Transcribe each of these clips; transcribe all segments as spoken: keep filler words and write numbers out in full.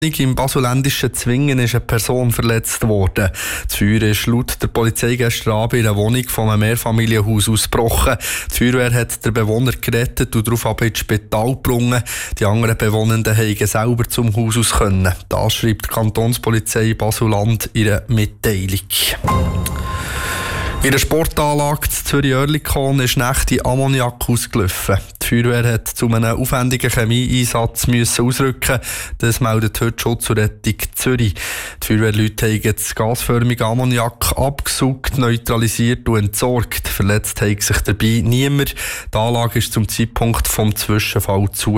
Im baselländischen Zwingen ist eine Person verletzt worden. Das Feuer ist laut der Polizei gestern Abend in einer Wohnung von einem Mehrfamilienhaus ausgebrochen. Die Feuerwehr hat den Bewohner gerettet und darauf ins Spital gebracht. Die anderen Bewohnenden konnten selber zum Haus aus können. Das schreibt die Kantonspolizei Basel-Land in einer Mitteilung. In der Sportanlage zu Zürich-Oerlikon ist nächte Ammoniak ausgelaufen. Die Feuerwehr hat zu einem aufwendigen Chemieeinsatz müssen ausrücken. Das meldet heute Schutz und Rettung Zürich. Die Feuerwehrleute haben das gasförmige Ammoniak abgesaugt, neutralisiert und entsorgt. Verletzt hat sich dabei niemand. Die Anlage war zum Zeitpunkt des Zwischenfalls zu.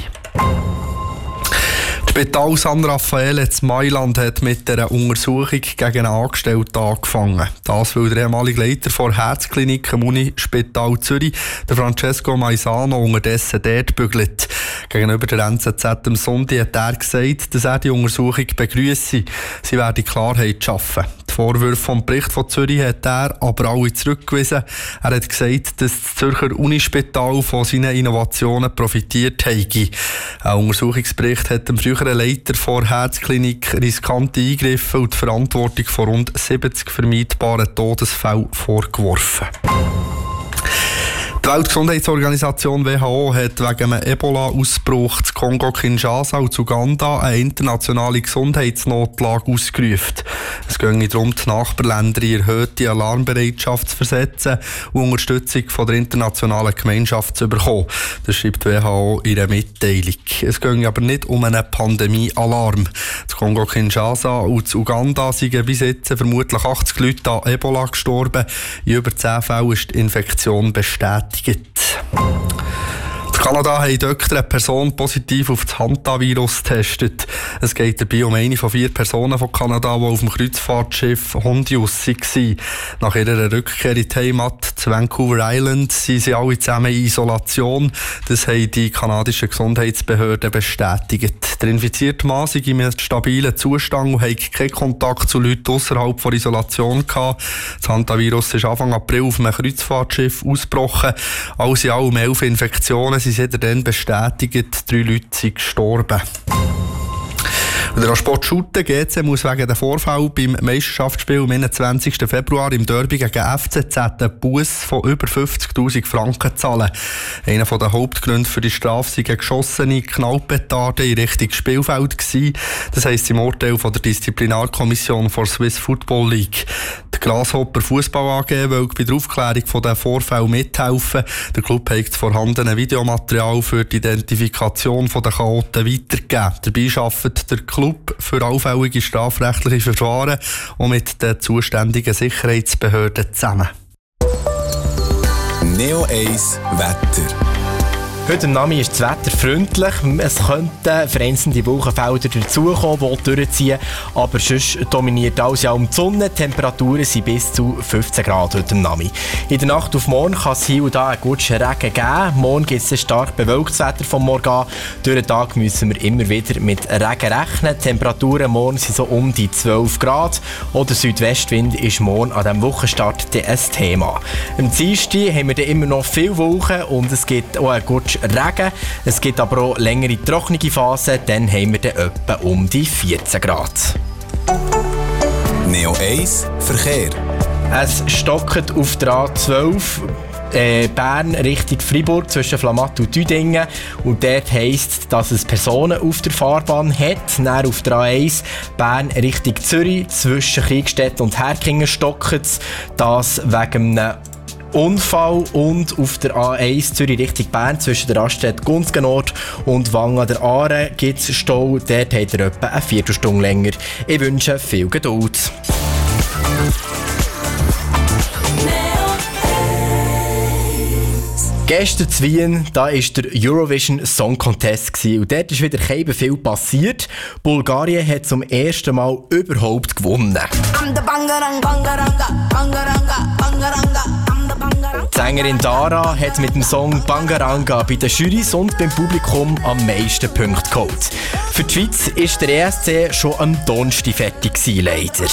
Das Spital San Raffaele in Mailand hat mit einer Untersuchung gegen einen Angestellten angefangen. Das, weil der ehemalige Leiter der Herzklinik im Unispital Zürich, der Francesco Maisano, unterdessen dort bügelt. Gegenüber der N Z Z am Sonntag hat er gesagt, dass er die Untersuchung begrüsse. Sie werde Klarheit schaffen. Die Vorwürfe vom Bericht von Zürich hat er aber alle zurückgewiesen. Er hat gesagt, dass das Zürcher Unispital von seinen Innovationen profitiert habe. Ein Untersuchungsbericht hat dem früheren Leiter der Herzklinik riskante Eingriffe und die Verantwortung von rund siebzig vermeidbaren Todesfällen vorgeworfen. Die Weltgesundheitsorganisation W H O hat wegen einem Ebola-Ausbruch zu Kongo-Kinshasa und zu Uganda eine internationale Gesundheitsnotlage ausgerufen. Es ginge darum, die Nachbarländer in erhöhte Alarmbereitschaft zu versetzen und Unterstützung von der internationalen Gemeinschaft zu bekommen. Das schreibt die W H O in einer Mitteilung. Es ginge aber nicht um einen Pandemie-Alarm. Zu Kongo-Kinshasa und zu Uganda sind bis jetzt vermutlich achtzig Leute an Ebola gestorben. In über zehn Fällen ist die Infektion bestätigt. In Kanada haben Doktor eine Person positiv auf das Hantavirus getestet. Es geht dabei um eine von vier Personen von Kanada, die auf dem Kreuzfahrtschiff Hondius waren. Nach ihrer Rückkehr in die Heimat zu Vancouver Island sind sie alle zusammen in Isolation. Das haben die kanadischen Gesundheitsbehörden bestätigt. Der infizierte Mann sei in einem stabilen Zustand und hatte keinen Kontakt zu Leuten außerhalb der Isolation gehabt. Das Hantavirus ist Anfang April auf einem Kreuzfahrtschiff ausgebrochen. Alles in allem elf Infektionen sind seitdem bestätigt, drei Leute sind gestorben. Und der Sport-Shooten G C muss wegen der Vorfall beim Meisterschaftsspiel am einundzwanzigsten Februar im Derby gegen F C Z einen Buss von über fünfzigtausend Franken zahlen. Einer der Hauptgründe für die Strafe sei eine geschossene Knallpetarde in Richtung Spielfeld gewesen. Das heisst im Urteil von der Disziplinarkommission der Swiss Football League. Die Grasshopper Fußball A G will bei der Aufklärung von diesen Vorfällen mithelfen. Der Club hat das vorhandene Videomaterial für die Identifikation der Chaoten weitergegeben. Dabei arbeitet der Club für allfällige strafrechtliche Verfahren und mit den zuständigen Sicherheitsbehörden zusammen. Neo eins Wetter. Heute am Nami ist das Wetter freundlich. Es könnten vereinzelte Wolkenfelder dazukommen, die durchziehen. Aber sonst dominiert alles ja um die Sonne. Die Temperaturen sind bis zu fünfzehn Grad heute am Nami. In der Nacht auf morgen kann es hier und da einen guten Regen geben. Morgen gibt es ein stark bewölktes Wetter vom Morgen an. Durch den Tag müssen wir immer wieder mit Regen rechnen. Die Temperaturen morgen sind so um die zwölf Grad. Auch der Südwestwind ist morgen an diesem Wochenstart ein Thema. Am Dienstag haben wir dann immer noch viele Wolken und es gibt auch einen guten Regen. Es gibt aber auch längere trockene Phasen, dann haben wir dann etwa um die vierzehn Grad. Neo eins Verkehr. Es stockt auf der A zwölf äh, Bern Richtung Freiburg zwischen Flamatt und Düdingen. Und dort heisst, dass es Personen auf der Fahrbahn hat. Dann auf der A eins Bern Richtung Zürich zwischen Kriegstedt und Herkingen stockt es. Das wegen einem Unfall. Und auf der A eins Zürich Richtung Bern zwischen der Raststätte Gunzgen-Nord und Wangen an der Aare gibt es Stau. Dort hat er etwa eine Viertelstunde länger. Ich wünsche viel Geduld. Gestern zu Wien, da war der Eurovision Song Contest gewesen, und dort ist wieder kein viel passiert. Bulgarien hat zum ersten Mal überhaupt gewonnen. Die Sängerin Dara hat mit dem Song Bangaranga bei den Jurys und beim Publikum am meisten Punkte geholt. Für die Schweiz ist der E S C schon am Donnerstag fertig gewesen, leider.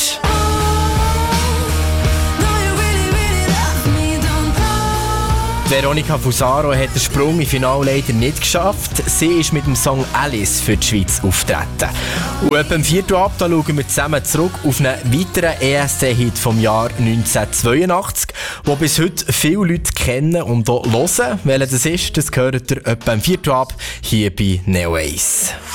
Veronica Fusaro hat den Sprung im Finale leider nicht geschafft. Sie ist mit dem Song «Alice» für die Schweiz auftreten. Und etwa im vierten Ab schauen wir zusammen zurück auf einen weiteren E S C-Hit vom Jahr neunzehnhundertzweiundachtzig, den bis heute viele Leute kennen und auch hören. Welcher das ist, das gehört ihr etwa im vierten Ab hier bei Neo Ace.